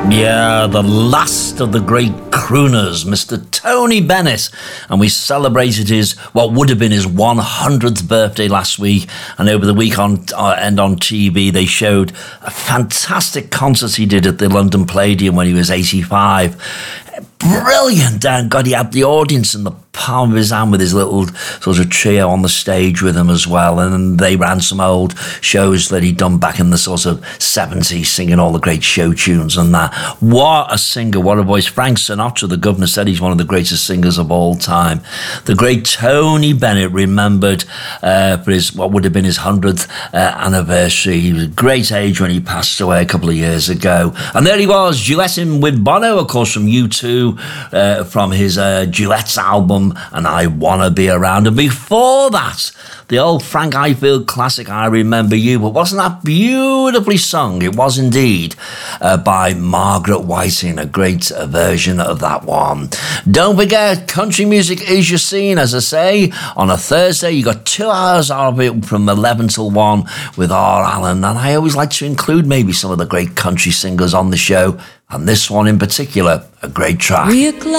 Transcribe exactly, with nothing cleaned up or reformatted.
Yeah, the last of the great crooners, Mister Tony Bennett. And we celebrated his, what would have been his one hundredth birthday last week. And over the weekend uh, and on T V, they showed a fantastic concert he did at the London Palladium when he was eighty-five. Brilliant, Dan. God, he had the audience in the palm of his hand with his little sort of trio on the stage with him as well. And they ran some old shows that he'd done back in the sort of seventies, singing all the great show tunes and that. What a singer, what a voice. Frank Sinatra, the governor, said he's one of the greatest singers of all time. The great Tony Bennett, remembered uh, for his what would have been his hundredth uh, anniversary. He was a great age when he passed away a couple of years ago. And there he was, duetting with Bono, of course, from U two, uh, from his uh, Duets album, and I Wanna Be Around. And before that, the old Frank Ifield classic, I Remember You. But wasn't that beautifully sung? It was indeed, uh, by Margaret Whiting, a great uh, version of that one. Don't forget, country music is your scene, as I say. On a Thursday, you got two hours of it from eleven till one with R. Allen. And I always like to include maybe some of the great country singers on the show. And this one in particular, a great track.